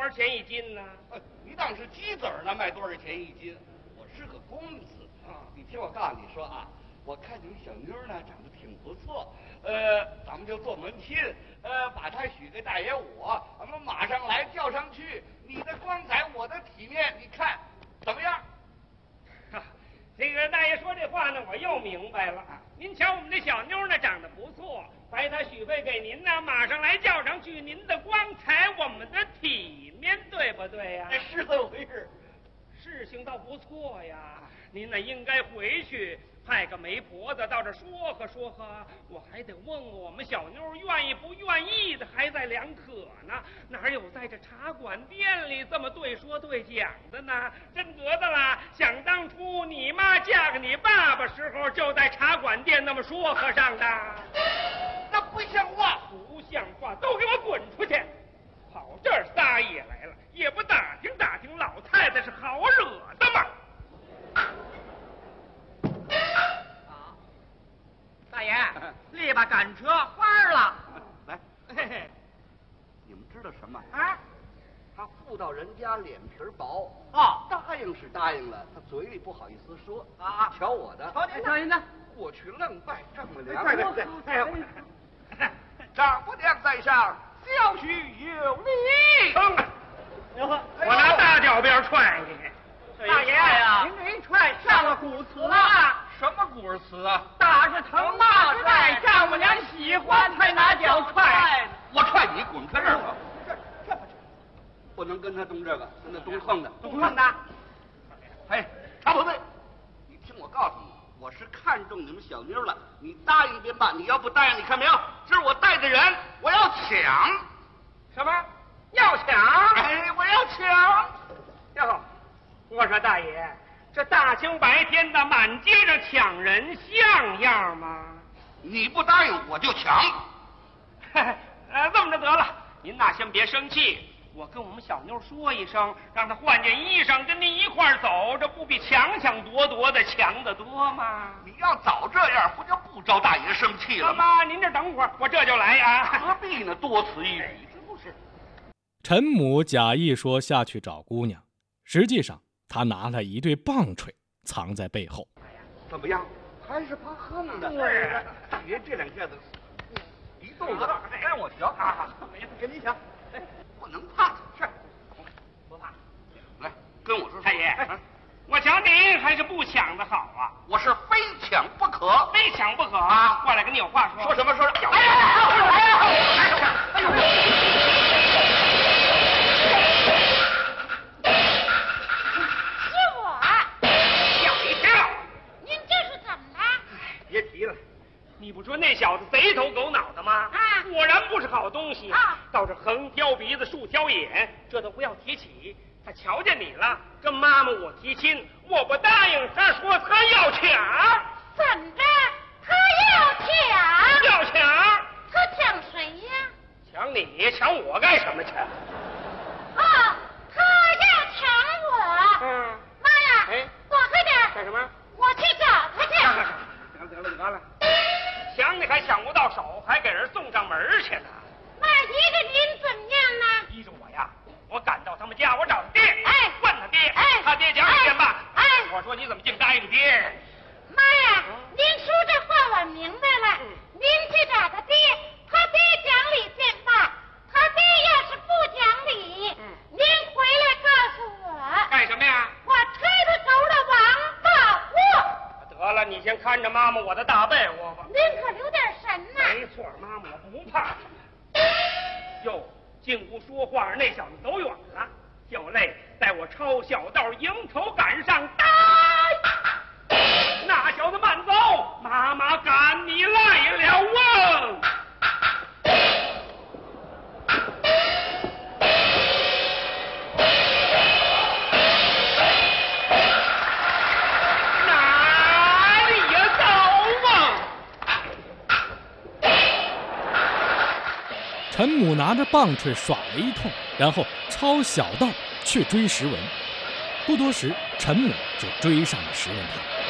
少钱一斤呢？ 你当是鸡子呢，卖多少钱一斤？我是个公子啊！你听我告诉你说啊，我看你们小妞呢长得挺不错，咱们就做门亲，把她许给大爷我，咱们马上来叫上去。你的光彩，我的体面，你看怎么样？ 这个大爷说这话呢，我又明白了。您瞧我们这小妞呢，长得不错，把她许配给您呢，马上来叫上去。您的光彩，我们的体面，对不对呀？ 是这么回事。 事情倒不错呀，您呢应该回去派个媒婆子到这说和说和，我还得问问我们小妞愿意不愿意的，还在两可呢。哪有在这茶馆店里这么对说对讲的呢？真得的啦！想当初你妈嫁给你爸爸时候，就在茶馆店那么说和上的。 那不像话， 不像话，都给我滚出去！跑这儿撒野来了，也不打听打听老太太是好惹的吗？ 大爷，力吧赶车花了。 来， 嘿嘿， 你们知道什么啊？ 他妇道人家脸皮薄哦， 答应是答应了，他嘴里不好意思说啊。 瞧我的， 瞧您的， 过去愣拜丈母娘。 对， 丈母娘在上，小婿有礼。 我拿大脚鞭踹你！ 大爷，您这一踹上了古词了。 什么古词啊？ 打是疼，骂是爱，丈母娘喜欢才拿脚踹。 我踹你，滚开这儿吧！这不能跟他动这个，跟他动横的。 动横的。 哎，常宝贝，你听我告诉你，我是看中你们小妞了，你答应便办，你要不答应，你看没有？这是我带的人，我要抢。 什么？要抢？ 哎，我要抢。 哟，我说大爷，这大清白天的满街上抢人像样吗？ 你不答应我就抢。 这么着得了，您呐先别生气，我跟我们小妞说一声，让她换件衣裳跟您一块儿走，这不比抢抢夺夺的强得多吗？ 你要早这样，不就不招大爷生气了吗？ 妈，您这等会儿，我这就来啊。 何必呢？多此一举，是不是？ 陈母假意说下去找姑娘，实际上他拿了一对棒槌藏在背后。 怎么样？还是怕横的。大爷这两下子一动作，让我瞧啊！跟你抢，不能怕他。是， 不怕。 来，跟我说。 太爷，我瞧您还是不抢的好啊！ 我是非抢不可， 非抢不可啊！过来跟你有话说。 说什么？说什么？ 别提了，你不说那小子贼头狗脑的吗？果然不是好东西啊！倒是横挑鼻子竖挑眼，这都不要提起。他瞧见你了，跟妈妈我提亲，我不答应，他说他要抢。 怎着？他要抢？ 要抢？ 他抢谁呀？ 抢你？抢我干什么去？ 他要抢我。妈呀！ 哎， 躲开点！ 干什么？ 我去找他去。 得了，抢你还抢不到手，还给人送上门去呢。 那依着您怎么样呢？ 依着我呀，我赶到他们家，我找他爹，问他爹，他爹讲理吧。我说你怎么净答应爹？ 妈呀，您说这话我明白了。您去找他爹，他爹讲理便罢，他爹要是不讲理，您回来告诉我。 干什么呀？ 我推他走了王八窝。 得了，你先看着妈妈我的大被窝吧。 您可留点神呐！ 没错，妈妈我不怕。哟，进屋说话那小子走远了，就累在我抄小道迎头赶上，呆！那小子慢走，妈妈赶你来了！ 陈母拿着棒槌耍了一通，然后抄小道去追石文。不多时，陈母就追上了石文堂。